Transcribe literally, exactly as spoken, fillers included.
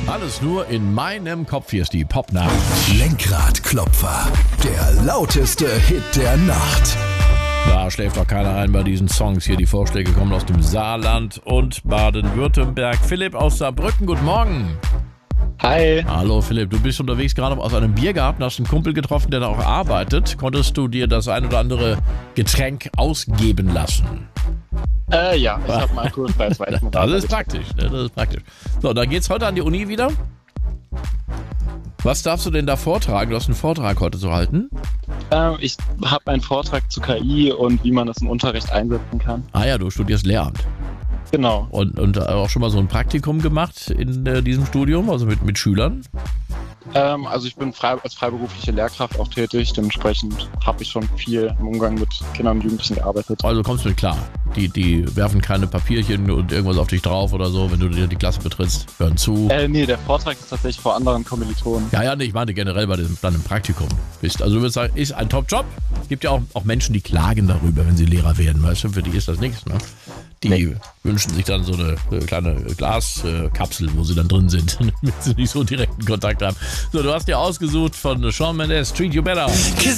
Alles nur in meinem Kopf. Hier ist die Popnacht. Lenkradklopfer, der lauteste Hit der Nacht. Da schläft doch keiner ein bei diesen Songs hier. Die Vorschläge kommen aus dem Saarland und Baden-Württemberg. Philipp aus Saarbrücken, guten Morgen. Hi. Hallo Philipp, du bist unterwegs gerade aus einem Biergarten, hast einen Kumpel getroffen, der da auch arbeitet. Konntest du dir das ein oder andere Getränk ausgeben lassen? Äh, ja, ich habe mal alkoholfreies Weizen. Das ist praktisch, ne? Das ist praktisch. So, dann geht's heute an die Uni wieder. Was darfst du denn da vortragen? Du hast einen Vortrag heute zu halten. Äh, ich habe einen Vortrag zu K I und wie man das im Unterricht einsetzen kann. Ah ja, du studierst Lehramt. Genau. Und, und auch schon mal so ein Praktikum gemacht in äh, diesem Studium, also mit, mit Schülern? Ähm, also ich bin frei, als freiberufliche Lehrkraft auch tätig, dementsprechend habe ich schon viel im Umgang mit Kindern und Jugendlichen gearbeitet. Also kommst du mit klar. Die, die werfen keine Papierchen und irgendwas auf dich drauf oder so, wenn du dir die Klasse betrittst, hören zu. Äh, nee, der Vortrag ist tatsächlich vor anderen Kommilitonen. Ja, ja, nee, ich meinte generell bei dem, dann im Praktikum bist. Also du würdest sagen, ist ein Top-Job. Gibt ja auch, auch Menschen, die klagen darüber, wenn sie Lehrer werden, weißt du, für die ist das nichts, ne? Die nee. wünschen sich dann so eine äh, kleine Glaskapsel, äh, wo sie dann drin sind, damit sie nicht so direkten Kontakt haben. So, du hast dir ausgesucht von Shawn Mendes, Treat You Better.